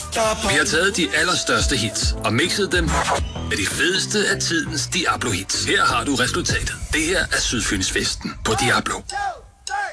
Vi har taget de allerstørste hits og mixet dem med de fedeste af tidens Diablo-hits. Her har du resultatet. Det her er Sydfyns festen på Diablo.